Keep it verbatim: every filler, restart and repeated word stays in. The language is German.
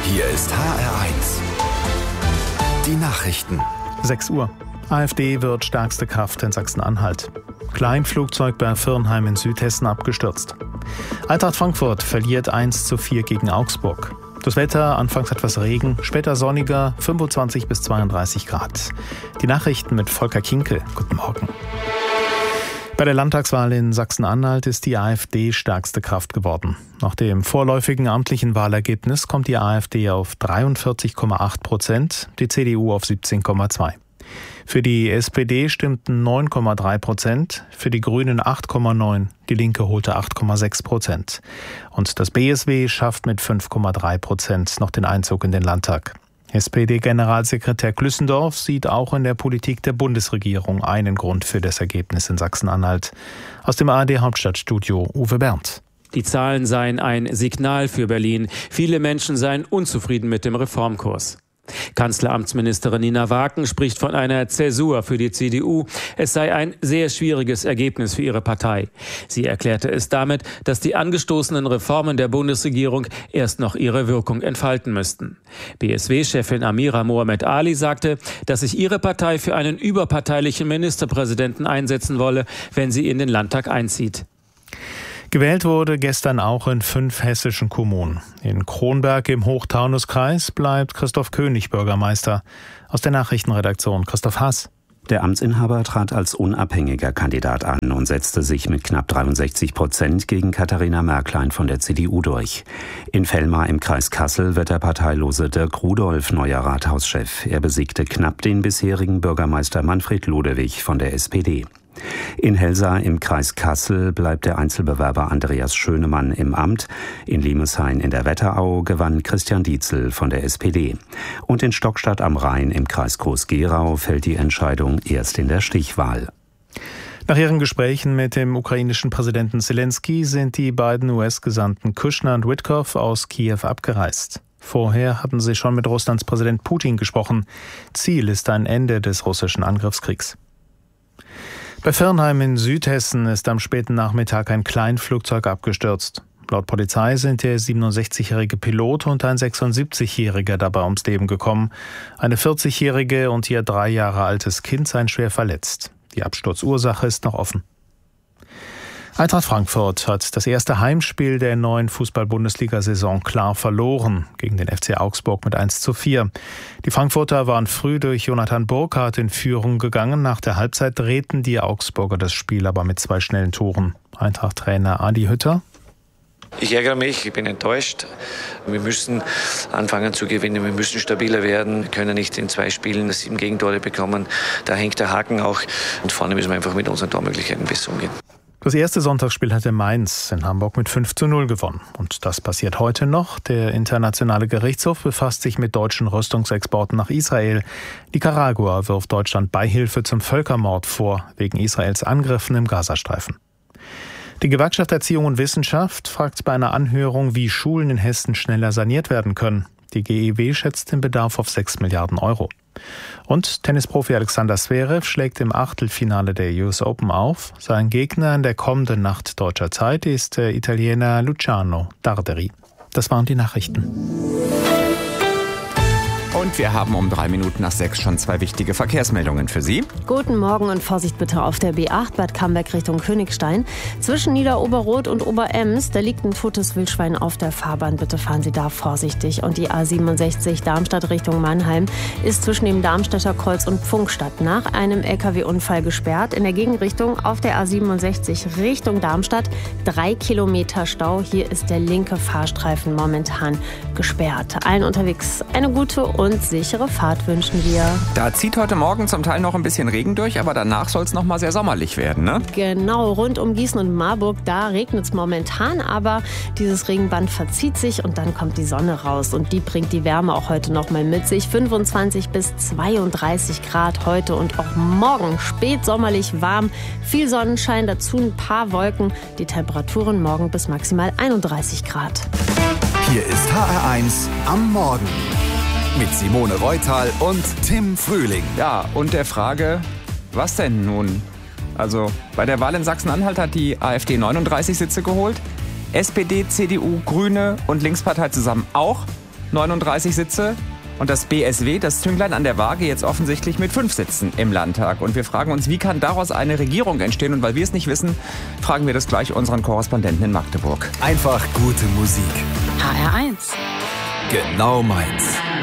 Hier ist H R eins. Die Nachrichten. sechs Uhr. AfD wird stärkste Kraft in Sachsen-Anhalt. Kleinflugzeug bei Firnheim in Südhessen abgestürzt. Eintracht Frankfurt verliert eins zu vier gegen Augsburg. Das Wetter, anfangs etwas Regen, später sonniger, fünfundzwanzig bis zweiunddreißig Grad. Die Nachrichten mit Volker Kinkel. Guten Morgen. Bei der Landtagswahl in Sachsen-Anhalt ist die AfD stärkste Kraft geworden. Nach dem vorläufigen amtlichen Wahlergebnis kommt die AfD auf dreiundvierzig Komma acht Prozent, die C D U auf siebzehn Komma zwei. Für die S P D stimmten neun Komma drei Prozent, für die Grünen acht Komma neun, die Linke holte acht Komma sechs Prozent. Und das B S W schafft mit fünf Komma drei Prozent noch den Einzug in den Landtag. S P D-Generalsekretär Klüssendorf sieht auch in der Politik der Bundesregierung einen Grund für das Ergebnis in Sachsen-Anhalt. Aus dem A R D-Hauptstadtstudio Uwe Berndt. Die Zahlen seien ein Signal für Berlin. Viele Menschen seien unzufrieden mit dem Reformkurs. Kanzleramtsministerin Nina Waken spricht von einer Zäsur für die C D U. Es sei ein sehr schwieriges Ergebnis für ihre Partei. Sie erklärte es damit, dass die angestoßenen Reformen der Bundesregierung erst noch ihre Wirkung entfalten müssten. B S W-Chefin Amira Mohamed Ali sagte, dass sich ihre Partei für einen überparteilichen Ministerpräsidenten einsetzen wolle, wenn sie in den Landtag einzieht. Gewählt wurde gestern auch in fünf hessischen Kommunen. In Kronberg im Hochtaunuskreis bleibt Christoph König Bürgermeister. Aus der Nachrichtenredaktion Christoph Haas. Der Amtsinhaber trat als unabhängiger Kandidat an und setzte sich mit knapp dreiundsechzig Prozent gegen Katharina Märklein von der C D U durch. In Vellmar im Kreis Kassel wird der parteilose Dirk Rudolph neuer Rathauschef. Er besiegte knapp den bisherigen Bürgermeister Manfred Ludewig von der S P D. In Helsa im Kreis Kassel bleibt der Einzelbewerber Andreas Schönemann im Amt. In Limeshain in der Wetterau gewann Christian Dietzel von der S P D. Und in Stockstadt am Rhein im Kreis Groß-Gerau fällt die Entscheidung erst in der Stichwahl. Nach ihren Gesprächen mit dem ukrainischen Präsidenten Zelensky sind die beiden U S-Gesandten Kushner und Witkow aus Kiew abgereist. Vorher hatten sie schon mit Russlands Präsident Putin gesprochen. Ziel ist ein Ende des russischen Angriffskriegs. Bei Firnheim in Südhessen ist am späten Nachmittag ein Kleinflugzeug abgestürzt. Laut Polizei sind der siebenundsechzigjährige Pilot und ein sechsundsiebzigjähriger dabei ums Leben gekommen. Eine vierzigjährige und ihr drei Jahre altes Kind seien schwer verletzt. Die Absturzursache ist noch offen. Eintracht Frankfurt hat das erste Heimspiel der neuen Fußball-Bundesliga-Saison klar verloren gegen den F C Augsburg mit eins zu vier. Die Frankfurter waren früh durch Jonathan Burkhardt in Führung gegangen. Nach der Halbzeit drehten die Augsburger das Spiel aber mit zwei schnellen Toren. Eintracht-Trainer Adi Hütter. Ich ärgere mich, ich bin enttäuscht. Wir müssen anfangen zu gewinnen, wir müssen stabiler werden. Wir können nicht in zwei Spielen sieben Gegentore bekommen. Da hängt der Haken auch. Und vorne müssen wir einfach mit unseren Tormöglichkeiten besser umgehen. Das erste Sonntagsspiel hatte Mainz in Hamburg mit fünf zu null gewonnen. Und das passiert heute noch. Der internationale Gerichtshof befasst sich mit deutschen Rüstungsexporten nach Israel. Nicaragua wirft Deutschland Beihilfe zum Völkermord vor, wegen Israels Angriffen im Gazastreifen. Die Gewerkschaft Erziehung und Wissenschaft fragt bei einer Anhörung, wie Schulen in Hessen schneller saniert werden können. Die G E W schätzt den Bedarf auf sechs Milliarden Euro. Und Tennisprofi Alexander Zverev schlägt im Achtelfinale der U S Open auf. Sein Gegner in der kommenden Nacht deutscher Zeit ist der Italiener Luciano Darderi. Das waren die Nachrichten. Und wir haben um drei Minuten nach sechs schon zwei wichtige Verkehrsmeldungen für Sie. Guten Morgen und Vorsicht bitte auf der B acht Bad Camberg Richtung Königstein. Zwischen Niederoberroth und Oberems, da liegt ein totes Wildschwein auf der Fahrbahn. Bitte fahren Sie da vorsichtig. Und die A siebenundsechzig Darmstadt Richtung Mannheim ist zwischen dem Darmstädter Kreuz und Pfungstadt nach einem L K W-Unfall gesperrt. In der Gegenrichtung auf der A siebenundsechzig Richtung Darmstadt drei Kilometer Stau. Hier ist der linke Fahrstreifen momentan gesperrt. Allen unterwegs eine gute und sichere Fahrt wünschen wir. Da zieht heute Morgen zum Teil noch ein bisschen Regen durch, aber danach soll es noch mal sehr sommerlich werden, ne? Genau, rund um Gießen und Marburg, da regnet es momentan, aber dieses Regenband verzieht sich und dann kommt die Sonne raus und die bringt die Wärme auch heute noch mal mit sich. fünfundzwanzig bis zweiunddreißig Grad heute und auch morgen spätsommerlich warm, viel Sonnenschein, dazu ein paar Wolken, die Temperaturen morgen bis maximal einunddreißig Grad. Hier ist H R eins am Morgen mit Simone Reutal und Tim Frühling. Ja, und der Frage, was denn nun? Also bei der Wahl in Sachsen-Anhalt hat die AfD neununddreißig Sitze geholt, S P D, C D U, Grüne und Linkspartei zusammen auch neununddreißig Sitze. Und das B S W, das Zünglein an der Waage, jetzt offensichtlich mit fünf Sitzen im Landtag. Und wir fragen uns, wie kann daraus eine Regierung entstehen? Und weil wir es nicht wissen, fragen wir das gleich unseren Korrespondenten in Magdeburg. Einfach gute Musik. H R eins. Genau meins.